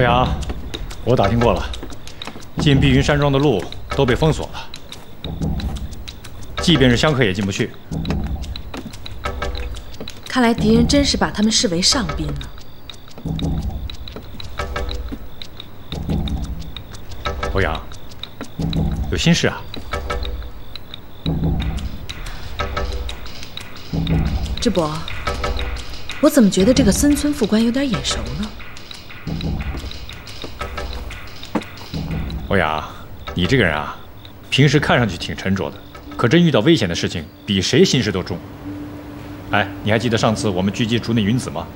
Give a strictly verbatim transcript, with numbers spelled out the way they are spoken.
欧阳，我打听过了，进碧云山庄的路都被封锁了，即便是香客也进不去。 看来敌人真是把他们视为上宾了。 欧阳，有心事啊？ 智伯，我怎么觉得这个森村副官有点眼熟呢？ 欧阳，你这个人啊，平时看上去挺沉着的，可真遇到危险的事情，比谁心事都重。哎，你还记得上次我们狙击竹内云子吗？